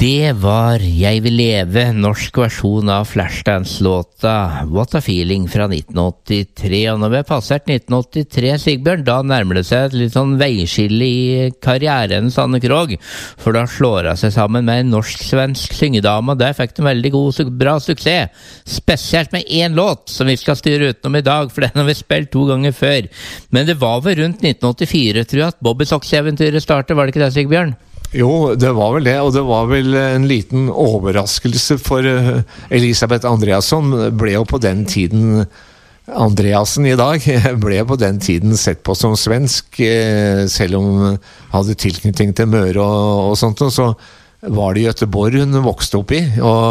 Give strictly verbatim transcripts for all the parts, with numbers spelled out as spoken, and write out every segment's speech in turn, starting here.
Det var Jeg vil leve, norsk versjon av Flashdance-låta What a Feeling fra nitten åttitre. Og når vi har passert nitten åttitre, Sigbjørn, da nærmer det seg et litt sånn veiskille i karrieren Anne Krogh, for da slår hun seg sammen med en norsk-svensk syngedame, og der fikk de veldig god, bra suksess. Spesielt med én låt som vi skal styre utenom i dag, for den har vi spilt to ganger før. Men det var vel rundt nitten åttifire, tror jeg, at Bobby Socks-eventyret startet, var det ikke det, Sigbjørn? Jo, det var vel det, og det var vel en liten overraskelse for Elisabeth Andreasson. Ble jo på den tiden Andreasen i dag ble på den tiden sett på som svensk, selv om hun hadde tilknytning til Møre og, og sånt, og så var det Göteborg hun vokste opp i,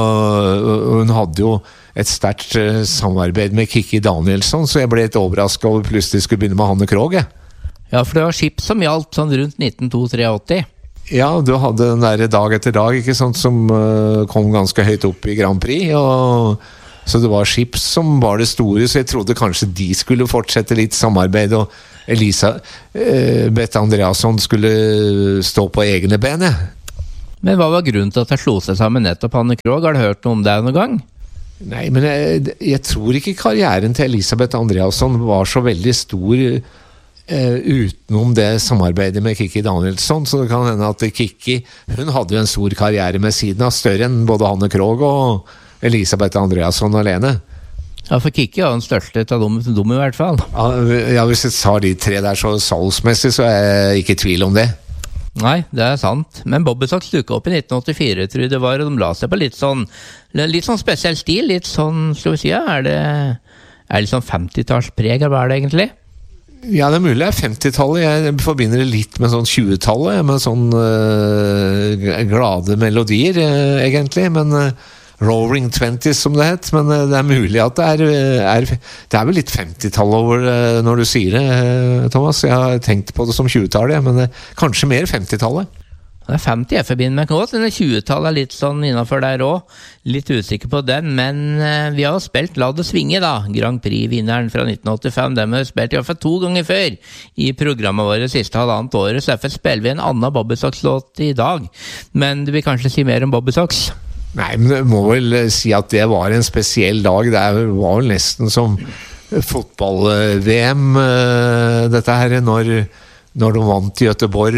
og hun hadde jo et sterkt samarbeid med Kikki Danielsson, så jeg ble litt overrasket over plutselig skulle begynne med Hanne Krogh. Ja, for det var skip som gjaldt sånn rundt nitten åtti. Ja, du hadde den der Dag etter dag, ikke sant, som uh, kom ganske høyt opp i Grand Prix, og så det var Chips som var det store, så jeg trodde kanskje de skulle fortsette litt samarbeid, og Elisa uh, Bette Andreasson skulle stå på egne ben. Men hva var grunnen til at jeg slo seg sammen nettopp Hanne Krogh? Har du hørt noe om det noen gang? Nei, men jeg, jeg tror ikke karrieren til Elisabeth Andreasson var så veldig stor Uh, utenom det samarbeidet med Kikki Danielsson, så det kan hende at Kikki, hun hadde jo en stor karriere med siden av, større enn både Hanne Krogh og Elisabeth Andreasson alene. Ja, for Kikki var den største av dem, dem i hvert fall. Ja, ja, hvis jeg tar de tre der så salgsmessig, så er jeg ikke i tvil om det. Nei, det er sant. Men Bobby Socks dukket opp i nitten åttifire, tror jeg det var, og de la seg på litt sånn, litt sånn spesiell stil, litt sånn, skal vi si, er det, er det litt sånn femtitallspreg, eller hva er det egentlig? Ja, det er mulig det er femtitallet. Jeg forbinder det litt med sånn tjuetallet, med sånn uh, glade melodier, uh, egentlig, men uh, Roaring Twenties som det het, men uh, det er mulig at det er, er det er vel litt femtitallet over uh, når du sier det, uh, Thomas. Jeg har tenkt på det som tjuetallet, men uh, kanskje mer femtitallet. Det er femti jeg forbinder med godt, denne tjuetallet er litt sånn innenfor der også, litt usikker på den, men uh, vi har jo spilt La det svinge da, Grand Prix-vinneren fra nitten åttifem, den har vi spilt i hvert fall to ganger før i programmet vårt siste halvannet året, så derfor spiller vi en annen Bobby Socks-låt i dag, men du vil kanskje si mer om Bobby Socks? Nei, men jeg må vel si at det var en spesiell dag, det var vel nesten som fotball-V M, uh, dette her, når Når de vant i Göteborg,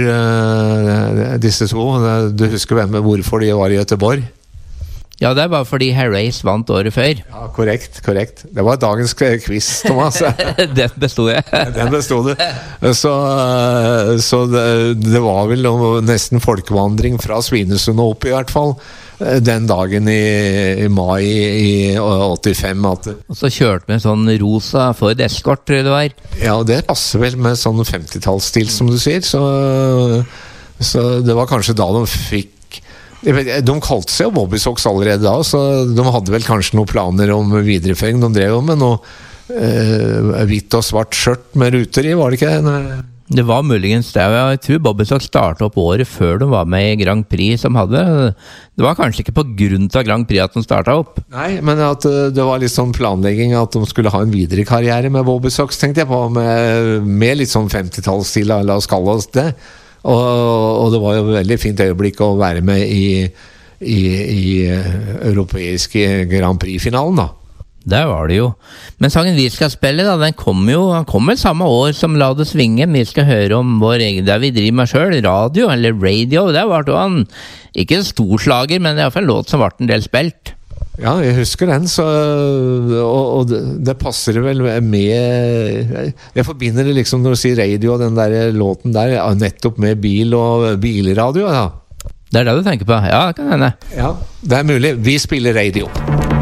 disse to. Du husker hvem, hvorfor de var i Göteborg? Ja, det var fordi Harrace vant året før. Ja, korrekt, korrekt. Det var dagens quiz, Thomas. Den bestod jeg. Den bestod du. Så, så det, det var vel nesten folkevandring fra Svinesund og opp i hvert fall. Den dagen i, i mai i åttifem at, og så kjørte vi en sånn rosa Ford Escort, tror jeg det var. Ja, og det passer vel med sånn femtitallsstil som du sier, så, så det var kanskje da de fikk de kalte seg jo Bobby Socks allerede da, så de hadde vel kanskje noen planer om videreføring. De drev jo med noe eh, hvitt og svart skjørt med ruter i, var det ikke det? Det var muligens det, og jeg tror Bobby Socks startet opp året før de var med i Grand Prix som hadde. Det var kanskje ikke på grunn av Grand Prix at de startet opp. Nei, men at det var litt sånn planlegging at de skulle ha en videre karriere med Bobby Socks, tenkte jeg på, med, med litt sånn femtitallsstil, la oss kalle oss det. Og, og det var jo et veldig fint øyeblikk å være med i, i, i europeiske Grand Prix-finalen da. Der var det jo. Men sangen vi skal spille da, den kommer jo, den kommer samme år som La det svinge. Vi skal høre om vår egen, der vi driver med selv, radio, eller radio. Der var det jo en, ikke en stor slager, men det er i hvert fall en låt som ble en del spilt. Ja, jeg husker den, så, og, og det, det passer vel med, jeg forbinder det liksom når du sier radio, den der låten der, nettopp med bil og bilradio, ja. Det er det du tenker på, ja, det kan hende. Ja, det er mulig. Vi spiller radio.